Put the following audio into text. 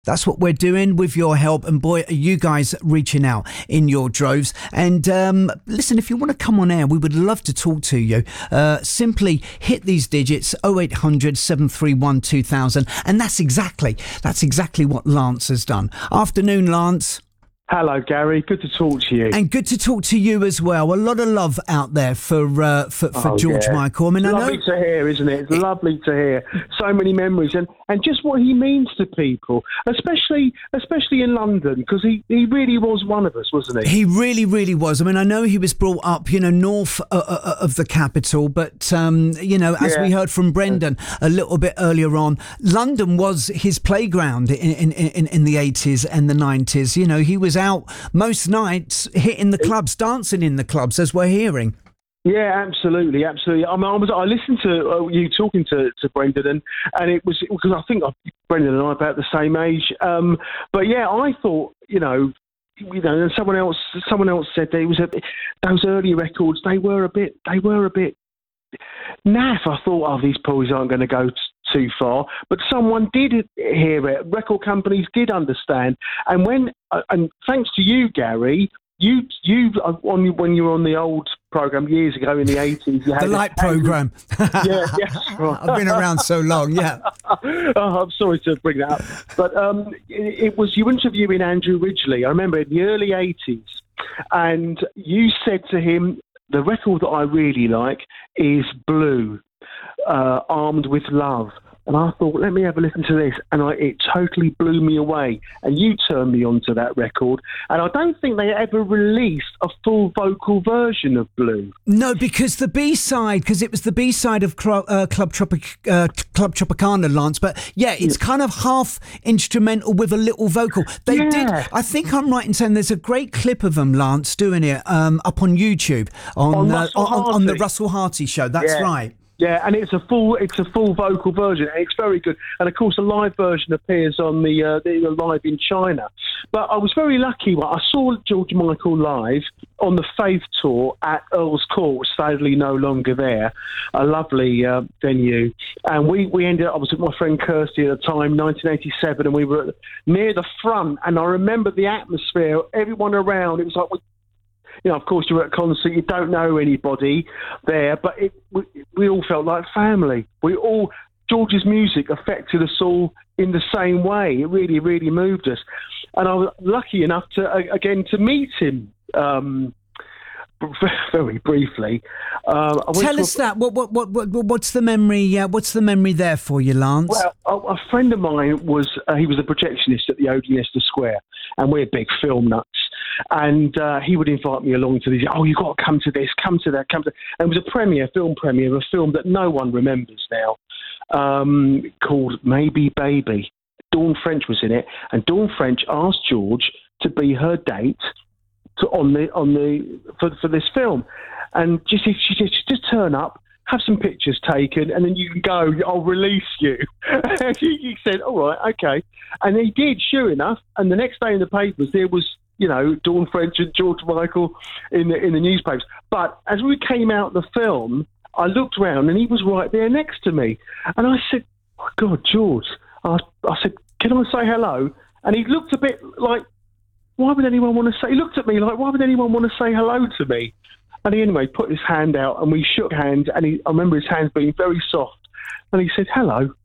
That's what we're doing with your help. And boy, are you guys reaching out in your droves. And listen, if you want to come on air, we would love to talk to you. Simply hit these digits, 0800 731 2000. And that's exactly what Lance has done. Afternoon, Lance. Hello, Gary. Good to talk to you. And good to talk to you as well. A lot of love out there for George Michael. I mean, lovely to hear, isn't it? It's lovely to hear. So many memories and just what he means to people, especially in London, because he really was one of us, wasn't he? He really, really was. I mean, I know he was brought up, north of the capital, but, as we heard from Brendan a little bit earlier on, London was his playground in the 80s and the 90s. He was out most nights hitting the clubs, dancing in the clubs, as we're hearing. Yeah, absolutely. I mean, I listened to you talking to Brendan, and it was because I think Brendan and I are about the same age. But yeah, I thought, and someone else said that those early records they were a bit naff. I thought, these boys aren't going to go too far, but someone did hear it. Record companies did understand, and and thanks to you, Gary, you when you were on the old program years ago in the 80s, you had the Light program. Yes, right. I've been around so long. Yeah. I'm sorry to bring that up, but it was you interviewing Andrew Ridgeley. I remember in the early 80s, and you said to him, the record that I really like is Blue, Armed with Love. And I thought, let me have a listen to this. And it totally blew me away. And you turned me on to that record. And I don't think they ever released a full vocal version of Blue. No, because it was the B-side of Club Tropicana, Lance. But yeah, it's kind of half instrumental with a little vocal. They did. I think I'm right in saying there's a great clip of them, Lance, doing it up on YouTube on the Russell Harty show. That's right. Yeah, and it's a full vocal version, and it's very good. And of course, a live version appears on the Live in China. But I was very lucky. I saw George Michael live on the Faith tour at Earl's Court, sadly no longer there. A lovely venue, and we ended up. I was with my friend Kirsty at the time, 1987, and we were near the front. And I remember the atmosphere, everyone around. It was like of course, you're at a concert, you don't know anybody there, but we all felt like family. George's music affected us all in the same way. It really, really moved us. And I was lucky enough to meet him very briefly. Tell us that. What's the memory? What's the memory there for you, Lance? Well, a friend of mine was he was a projectionist at the Odeon Leicester Square, and we're big film nuts. And he would invite me along to these. Oh, you've got to come to this, come to that, come to. And it was a film premiere of a film that no one remembers now, called Maybe Baby. Dawn French was in it, and Dawn French asked George to be her date for this film, and she said, just turn up, have some pictures taken, and then you can go. I'll release you. And he said, all right, okay, and he did, sure enough. And the next day in the papers there was Dawn French and George Michael in the newspapers. But as we came out the film, I looked around and he was right there next to me, and I said, oh God, George. I said, can I say hello? And he looked a bit like, why would anyone want to say? He looked at me like, why would anyone want to say hello to me? And he anyway put his hand out and we shook hands, and I remember his hands being very soft, and he said hello,